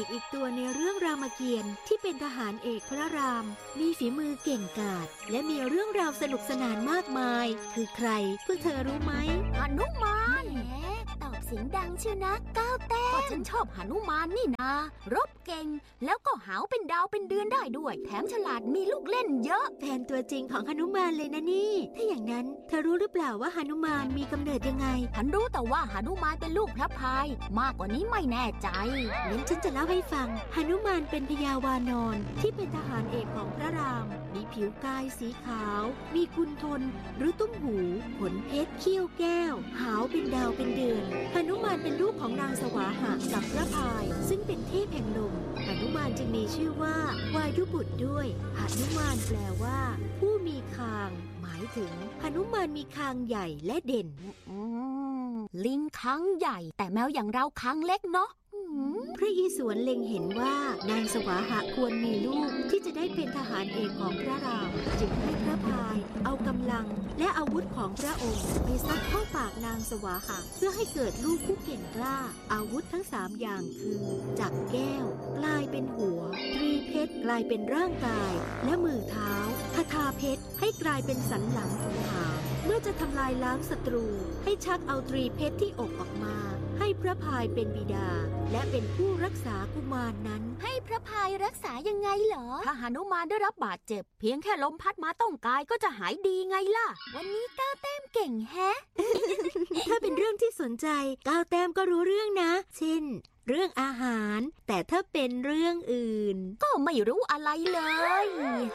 อกอีกตัวในเรื่องรามเกียรติ์ที่เป็นทหารเอกพระรามมีฝีมือเก่งกาจและมีเรื่องราวสนุกสนานมากมายคือใครพวกเธอรู้ไหมหนุมานตอบเสียงดังเชียวนะก้าวแต้มก็ฉันชอบหนุมานนี่นารบเก่งแล้วก็หาวเป็นดาวเป็นเดือนได้ด้วยแถมฉลาดมีลูกเล่นเยอะแฟนตัวจริงของหนุมานเลยนะนี่ถ้าอย่างนั้นเธอรู้หรือเปล่าว่าหนุมานมีกำเนิดยังไงฉันรู้แต่ว่าหนุมานเป็นลูกพระพายมากกว่านี้ไม่แน่ใจงั้นฉันจะเล่าให้ฟังหนุมานเป็นพญาวานอนที่เป็นทหารเอกของพระรามมีผิวกายสีขาวมีกุณฑลหรือตุ้มหูขนเพชรเขี้ยวแก้วหาวเป็นดาวเป็นเดือนหนุมานเป็นลูกของนางสวาหะกับพระพายซึ่งเป็นเทพแห่งลมหนุมานจึงมีชื่อว่าวายุบุตรด้วยหนุมานแปลว่าผู้มีคางหมายถึงหนุมานมีคางใหญ่และเด่นลิงคางใหญ่แต่แมวอย่างเราคางเล็กเนาะพระอิศวรเล็งเห็นว่านางสวาหะควรมีลูกที่จะได้เป็นทหารเอกของพระรามจึงให้พระพายเอากำลังและอาวุธของพระองค์ไปซัดเข้าปากนางสวาหะเพื่อให้เกิดลูกผู้เก่งกล้าอาวุธทั้ง3อย่างคือจักรแก้วกลายเป็นหัวตรีเพชรกลายเป็นร่างกายและมือเท้าคทาเพชรให้กลายเป็นสันหลังของหางเมื่อจะทำลายล้างศัตรูให้ชักเอาตรีเพชรที่อกออกมาให้พระพายเป็นบิดาและเป็นผู้รักษากุมารนั้นให้พระพายรักษายังไงเหรอถ้าหนุมานได้รับบาดเจ็บเพียงแค่ลมพัดมาต้องกายก็จะหายดีไงล่ะวันนี้ก้าวแต้มเก่งแฮะถ้าเป็นเรื่องที่สนใจก้าวแต้มก็รู้เรื่องนะเช่นเรื่องอาหารแต่ถ้าเป็นเรื่องอื่นก็ไม่รู้อะไรเลย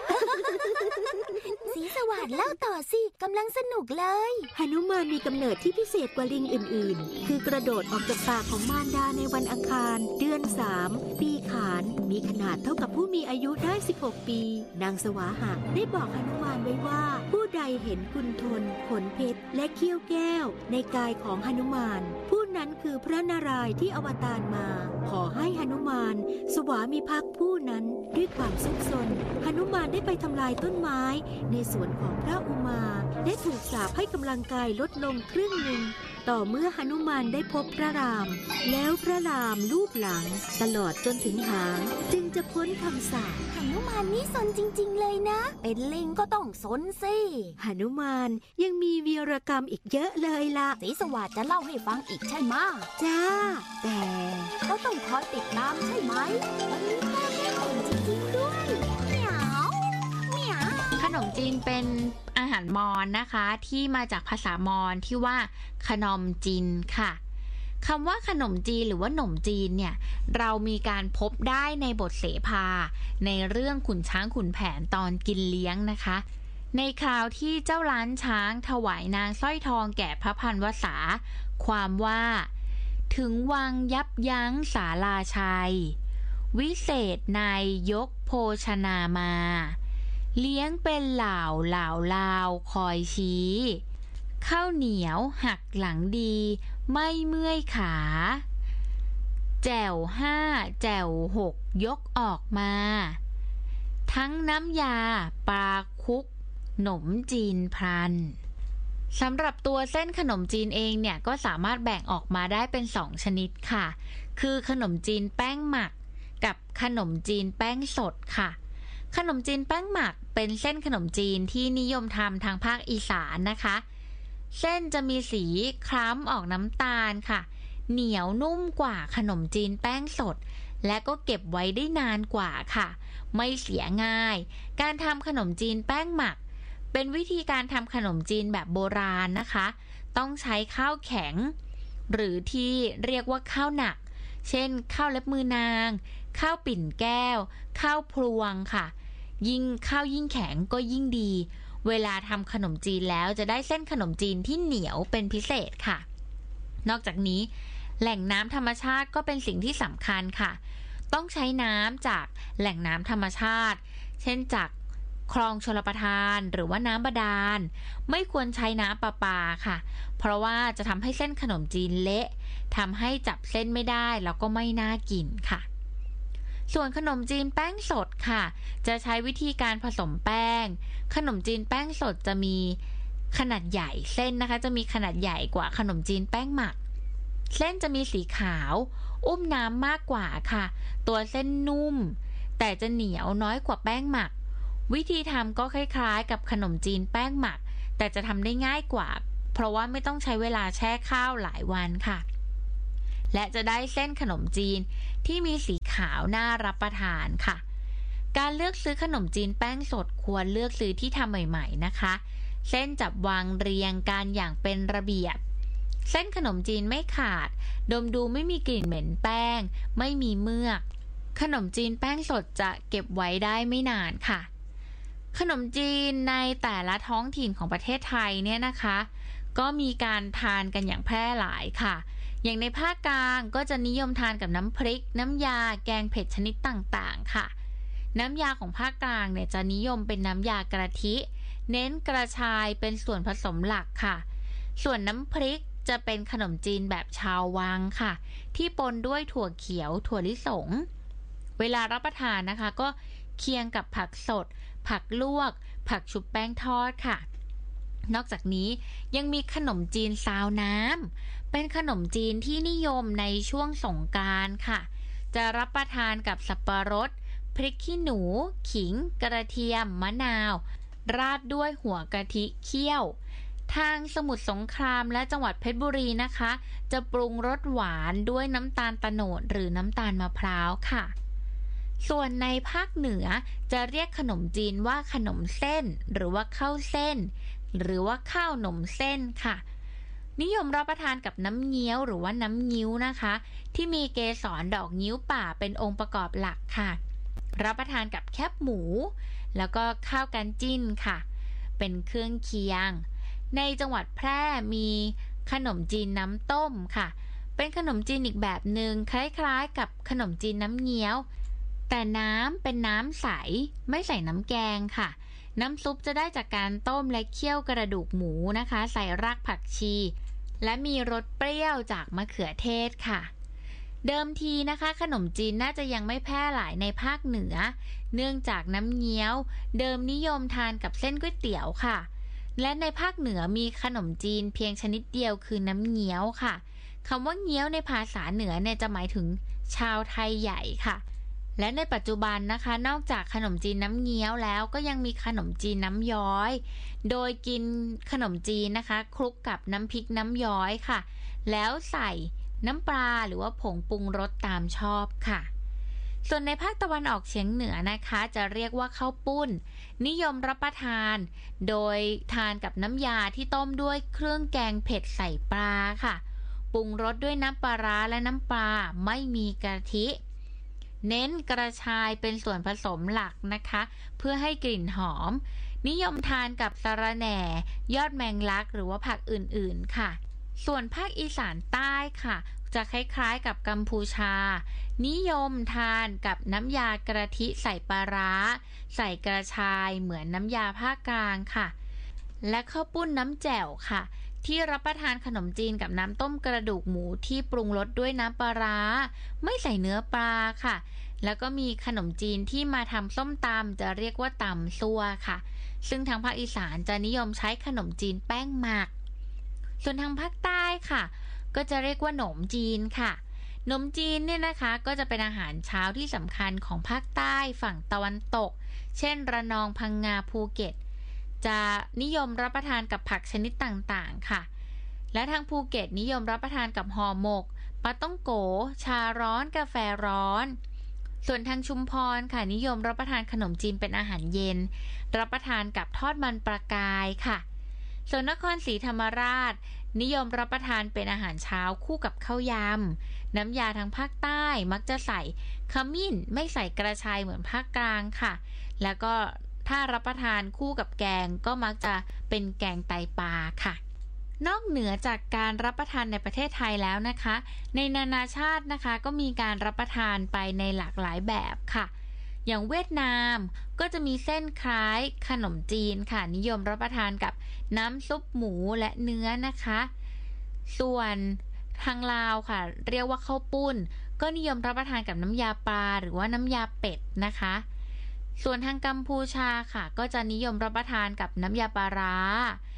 สีสวัสดิ์เล่าต่อสิกำลังสนุกเลยหนุมานมีกำเนิดที่พิเศษกว่าลิงอื่นๆคือกระโดดออกจากปากของมารดาในวันอังคารเดือน3ปีขานมีขนาดเท่ากับผู้มีอายุได้16ปีนางสวาหะได้บอกหนุมานไว้ว่าผู้ใดเห็นกุณฑลขนเพชรและเขี้ยวแก้วในกายของหนุมานผู้นั้นคือพระนารายณ์ที่อวตารมาขอให้หนุมานสวามิภักดิ์ผู้นั้นด้วยความซุกซนหนุมานได้ไปทำลายต้นไม้ในสวนของพระอุมาได้ถูกสาปให้กำลังกายลดลงครึ่งหนึ่งต่อเมื่อหนุมานได้พบพระรามแล้วพระรามลูบหลังตลอดจนถึงหางจึงจะพ้นคำสาปหนุมานนี่สนจริงๆเลยนะเป็นลิงก็ต้องสนสิหนุมานยังมีวีรกรรมอีกเยอะเลยล่ะศรีสวัสดิ์จะเล่าให้ฟังอีกใช่ไหมจ้าแต่ก็ต้องคอยติดตามใช่ไหมวันนี้แม่จริงๆด้วยเหมียวเหมียวขนมจีนเป็นอาหารมอญนะคะที่มาจากภาษามอญที่ว่าขนมจีนค่ะคำว่าขนมจีนหรือว่าหนมจีนเนี่ยเรามีการพบได้ในบทเสภาในเรื่องขุนช้างขุนแผนตอนกินเลี้ยงนะคะในคราวที่เจ้าล้านช้างถวายนางสร้อยทองแก่พระพันวษาความว่าถึงวังยับยั้งศาลาชัยวิเศษนายยกโภชนามาเลี้ยงเป็นเหล่าลาวคอยชี้ข้าวเหนียวหักหลังดีไม่เมื่อยขาแจ่ว5แจ่ว6ยกออกมาทั้งน้ำยาปลาคุกหนมจีนพลันสำหรับตัวเส้นขนมจีนเองเนี่ยก็สามารถแบ่งออกมาได้เป็น2ชนิดค่ะคือขนมจีนแป้งหมักกับขนมจีนแป้งสดค่ะขนมจีนแป้งหมักเป็นเส้นขนมจีนที่นิยมทำทางภาคอีสานนะคะเส้นจะมีสีคล้ำออกน้ำตาลค่ะเหนียวนุ่มกว่าขนมจีนแป้งสดและก็เก็บไว้ได้นานกว่าค่ะไม่เสียง่ายการทำขนมจีนแป้งหมักเป็นวิธีการทำขนมจีนแบบโบราณนะคะต้องใช้ข้าวแข็งหรือที่เรียกว่าข้าวหนักเช่นข้าวเล็บมือนางข้าวปิ่นแก้วข้าวพลวงค่ะข้าวยิ่งแข็งก็ยิ่งดีเวลาทำขนมจีนแล้วจะได้เส้นขนมจีนที่เหนียวเป็นพิเศษค่ะนอกจากนี้แหล่งน้ำธรรมชาติก็เป็นสิ่งที่สำคัญค่ะต้องใช้น้ำจากแหล่งน้ำธรรมชาติเช่นจากคลองชลประทานหรือว่าน้ำบาดาลไม่ควรใช้น้ำประปาค่ะเพราะว่าจะทำให้เส้นขนมจีนเละทำให้จับเส้นไม่ได้แล้วก็ไม่น่ากินค่ะส่วนขนมจีนแป้งสดค่ะจะใช้วิธีการผสมแป้งขนมจีนแป้งสดจะมีขนาดใหญ่เส้นนะคะจะมีขนาดใหญ่กว่าขนมจีนแป้งหมักเส้นจะมีสีขาวอุ้มน้ำมากกว่าค่ะตัวเส้นนุ่มแต่จะเหนียวน้อยกว่าแป้งหมักวิธีทำก็คล้ายๆกับขนมจีนแป้งหมักแต่จะทำได้ง่ายกว่าเพราะว่าไม่ต้องใช้เวลาแช่ข้าวหลายวันค่ะและจะได้เส้นขนมจีนที่มีสีขาวน่ารับประทานค่ะการเลือกซื้อขนมจีนแป้งสดควรเลือกซื้อที่ทำใหม่ๆนะคะเส้นจับวางเรียงกันอย่างเป็นระเบียบเส้นขนมจีนไม่ขาดดมดูไม่มีกลิ่นเหม็นแป้งไม่มีเมือกขนมจีนแป้งสดจะเก็บไว้ได้ไม่นานค่ะขนมจีนในแต่ละท้องถิ่นของประเทศไทยเนี่ยนะคะก็มีการทานกันอย่างแพร่หลายค่ะอย่างในภาคกลางก็จะนิยมทานกับน้ำพริกน้ำยาแกงเผ็ดชนิดต่างๆค่ะน้ำยาของภาคกลางเนี่ยจะนิยมเป็นน้ำยากะทิเน้นกระชายเป็นส่วนผสมหลักค่ะส่วนน้ำพริกจะเป็นขนมจีนแบบชาววังค่ะที่ปนด้วยถั่วเขียวถั่วลิสงเวลารับประทานนะคะก็เคียงกับผักสดผักลวกผักชุบแป้งทอดค่ะนอกจากนี้ยังมีขนมจีนซาวน้ำเป็นขนมจีนที่นิยมในช่วงสงกรานต์ค่ะจะรับประทานกับสับปะรดพริกขี้หนูขิงกระเทียมมะนาวราดด้วยหัวกะทิเคี่ยวทางสมุทรสงครามและจังหวัดเพชรบุรีนะคะจะปรุงรสหวานด้วยน้ำตาลโตนดหรือน้ำตาลมะพร้าวค่ะส่วนในภาคเหนือจะเรียกขนมจีนว่าขนมเส้นหรือว่าข้าวเส้นหรือว่าข้าวหนมเส้นค่ะนิยมรับประทานกับน้ำเงี้ยวหรือว่าน้ำงิ้วนะคะที่มีเกสรดอกงิ้วป่าเป็นองค์ประกอบหลักค่ะรับประทานกับแคบหมูแล้วก็ข้าวกันจิ้นค่ะเป็นเครื่องเคียงในจังหวัดแพร่มีขนมจีนน้ำต้มค่ะเป็นขนมจีนอีกแบบหนึ่งคล้ายๆกับขนมจีนน้ำเงี้ยวแต่น้ำเป็นน้ำใสไม่ใส่น้ำแกงค่ะน้ำซุปจะได้จากการต้มและเคี่ยวกระดูกหมูนะคะใส่รากผักชีและมีรสเปรี้ยวจากมะเขือเทศค่ะเดิมทีนะคะขนมจีนน่าจะยังไม่แพร่หลายในภาคเหนือเนื่องจากน้ำเงี้ยวเดิมนิยมทานกับเส้นก๋วยเตี๋ยวค่ะและในภาคเหนือมีขนมจีนเพียงชนิดเดียวคือน้ำเงี้ยวค่ะคำว่าเงี้ยวในภาษาเหนือเนี่ยจะหมายถึงชาวไทยใหญ่ค่ะและในปัจจุบันนะคะนอกจากขนมจีนน้ำเงี้ยวแล้วก็ยังมีขนมจีนน้ำย้อยโดยกินขนมจีนนะคะคลุกกับน้ำพริกน้ำย้อยค่ะแล้วใส่น้ำปลาหรือว่าผงปรุงรสตามชอบค่ะส่วนในภาคตะวันออกเฉียงเหนือนะคะจะเรียกว่าข้าวปุ้นนิยมรับประทานโดยทานกับน้ำยาที่ต้มด้วยเครื่องแกงเผ็ดใส่ปลาค่ะปรุงรสด้วยน้ำปลาร้าและน้ำปลาไม่มีกะทิเน้นกระชายเป็นส่วนผสมหลักนะคะเพื่อให้กลิ่นหอมนิยมทานกับสะระแหน่ยอดแมงลักหรือว่าผักอื่นๆค่ะส่วนภาคอีสานใต้ค่ะจะคล้ายๆกับกัมพูชานิยมทานกับน้ำยากะทิใส่ปลาร้าใส่กระชายเหมือนน้ำยาภาคกลางค่ะและข้าวปุ้นน้ำแจ่วค่ะที่รับประทานขนมจีนกับน้ำต้มกระดูกหมูที่ปรุงรสด้วยน้ำปลาร้าไม่ใส่เนื้อปลาค่ะแล้วก็มีขนมจีนที่มาทำส้มตำจะเรียกว่าตำซั่วค่ะซึ่งทางภาคอีสานจะนิยมใช้ขนมจีนแป้งหมักส่วนทางภาคใต้ค่ะก็จะเรียกว่าหนมจีนค่ะหนมจีนเนี่ยนะคะก็จะเป็นอาหารเช้าที่สำคัญของภาคใต้ฝั่งตะวันตกเช่นระนองพังงาภูเก็ตจะนิยมรับประทานกับผักชนิดต่างๆค่ะและทางภูเก็ตนิยมรับประทานกับห่อหมกปลาต้องโกชาร้อนกาแฟร้อนส่วนทางชุมพรค่ะนิยมรับประทานขนมจีนเป็นอาหารเย็นรับประทานกับทอดมันปลากายค่ะส่วนนครศรีธรรมราชนิยมรับประทานเป็นอาหารเช้าคู่กับข้าวยำน้ำยาทางภาคใต้มักจะใส่ขมิ้นไม่ใส่กระชายเหมือนภาคกลางค่ะแล้วก็ถ้ารับประทานคู่กับแกงก็มักจะเป็นแกงไตปลาค่ะนอกเหนือจากการรับประทานในประเทศไทยแล้วนะคะในนานาชาตินะคะก็มีการรับประทานไปในหลากหลายแบบค่ะอย่างเวียดนามก็จะมีเส้นคล้ายขนมจีนค่ะนิยมรับประทานกับน้ำซุปหมูและเนื้อนะคะส่วนทางลาวค่ะเรียกว่าข้าวปุ้นก็นิยมรับประทานกับน้ำยาปลาหรือว่าน้ำยาเป็ดนะคะส่วนทางกัมพูชาค่ะก็จะนิยมรับประทานกับน้ำยาปลาร้า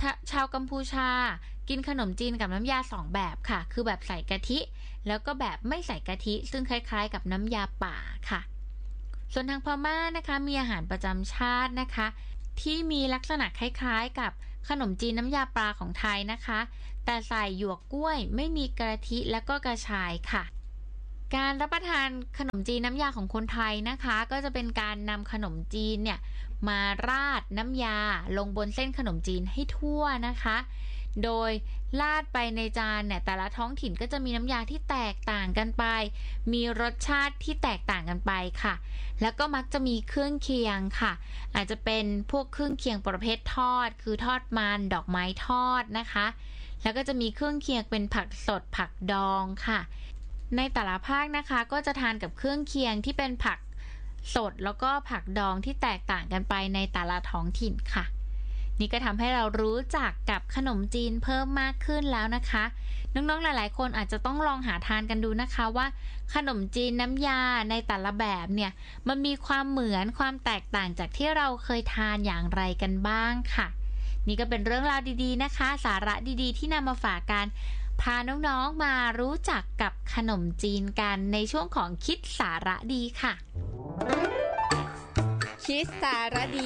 ชาวกัมพูชากินขนมจีนกับน้ำยา2แบบค่ะคือแบบใส่กะทิแล้วก็แบบไม่ใส่กะทิซึ่งคล้ายๆกับน้ำยาป่าค่ะส่วนทางพม่านะคะมีอาหารประจำชาตินะคะที่มีลักษณะคล้ายๆกับขนมจีนน้ำยาปลาของไทยนะคะแต่ใส่หยวกกล้วยไม่มีกะทิและก็กระชายค่ะการรับประทานขนมจีนน้ำยาของคนไทยนะคะก็จะเป็นการนำขนมจีนเนี่ยมาราดน้ำยาลงบนเส้นขนมจีนให้ทั่วนะคะโดยราดไปในจานเนี่ยแต่ละท้องถิ่นก็จะมีน้ำยาที่แตกต่างกันไปมีรสชาติที่แตกต่างกันไปค่ะแล้วก็มักจะมีเครื่องเคียงค่ะอาจจะเป็นพวกเครื่องเคียงประเภททอดคือทอดมันดอกไม้ทอดนะคะแล้วก็จะมีเครื่องเคียงเป็นผักสดผักดองค่ะในแต่ละภาคนะคะก็จะทานกับเครื่องเคียงที่เป็นผักสดแล้วก็ผักดองที่แตกต่างกันไปในแต่ละท้องถิ่นค่ะนี่ก็ทำให้เรารู้จักกับขนมจีนเพิ่มมากขึ้นแล้วนะคะน้องๆหลายๆคนอาจจะต้องลองหาทานกันดูนะคะว่าขนมจีนน้ำยาในแต่ละแบบเนี่ยมันมีความเหมือนความแตกต่างจากที่เราเคยทานอย่างไรกันบ้างค่ะนี่ก็เป็นเรื่องราวดีๆนะคะสาระดีๆที่นำมาฝากกันพาน้องๆมารู้จักกับขนมจีนกันในช่วงของคิดสาระดีค่ะคิดสาระดี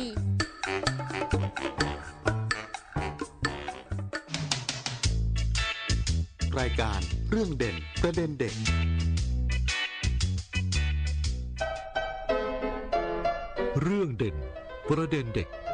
รายการเรื่องเด่นประเด็นเด็กเรื่องเด่นประเด็นเด็ก